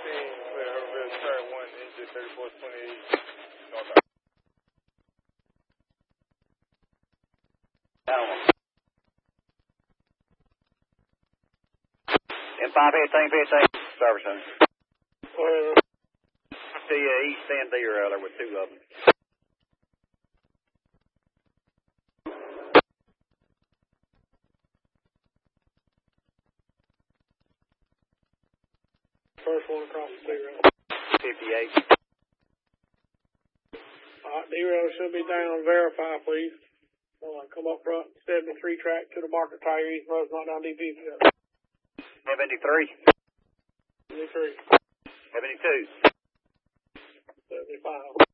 clear Herberville, turn 1, engine 3428, north. M51515, Servicing. The East End deer there with 2 of them. First one across the D-rail. 58. Alright, D-rail should be down. Verify, please. Come up front, 73 track to the market tire, East Road's not down DP. 73. 73. 72. 75.